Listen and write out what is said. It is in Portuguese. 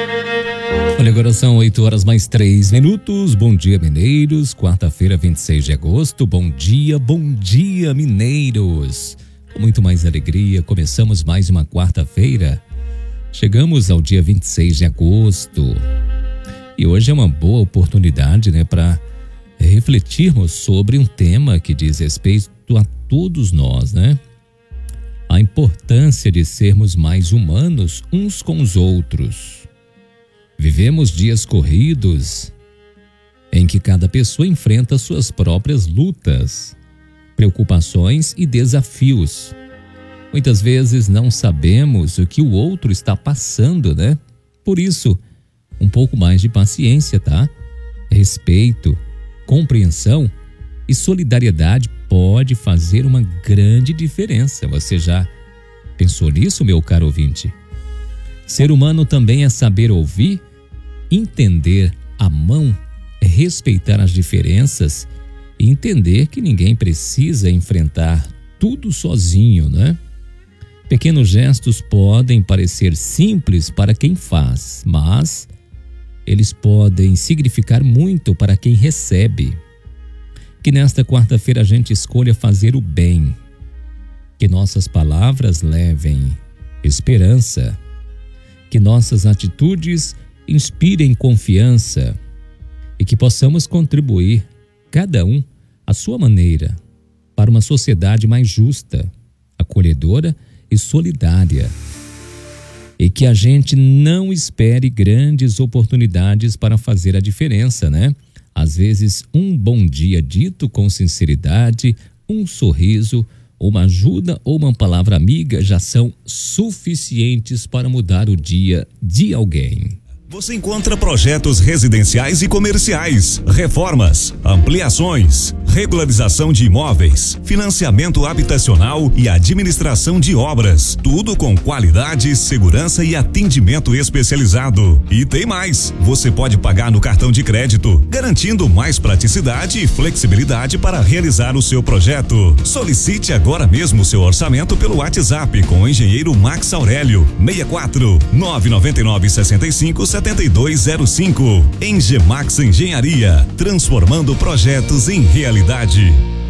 Olha, agora são 8h mais 3 minutos. Bom dia, mineiros. Quarta-feira, 26 de agosto. Bom dia, mineiros. Com muito mais alegria, começamos mais uma quarta-feira. Chegamos ao dia 26 de agosto. E hoje é uma boa oportunidade, para refletirmos sobre um tema que diz respeito a todos nós, A importância de sermos mais humanos uns com os outros. Vivemos dias corridos em que cada pessoa enfrenta suas próprias lutas, preocupações e desafios. Muitas vezes não sabemos o que o outro está passando, Por isso, um pouco mais de paciência, Respeito, compreensão e solidariedade pode fazer uma grande diferença. Você já pensou nisso, meu caro ouvinte? Ser humano também é saber ouvir, entender a mão, respeitar as diferenças e entender que ninguém precisa enfrentar tudo sozinho, Pequenos gestos podem parecer simples para quem faz, mas eles podem significar muito para quem recebe. Que nesta quarta-feira a gente escolha fazer o bem, que nossas palavras levem esperança, que nossas atitudes inspirem confiança e que possamos contribuir, cada um à sua maneira, para uma sociedade mais justa, acolhedora e solidária. E que a gente não espere grandes oportunidades para fazer a diferença, Às vezes, um bom dia dito com sinceridade, um sorriso, uma ajuda ou uma palavra amiga já são suficientes para mudar o dia de alguém. Você encontra projetos residenciais e comerciais, reformas, ampliações, regularização de imóveis, financiamento habitacional e administração de obras. Tudo com qualidade, segurança e atendimento especializado. E tem mais, você pode pagar no cartão de crédito, garantindo mais praticidade e flexibilidade para realizar o seu projeto. Solicite agora mesmo seu orçamento pelo WhatsApp com o engenheiro Max Aurélio, 64 999 65 7205. Engemax Engenharia, transformando projetos em realidade.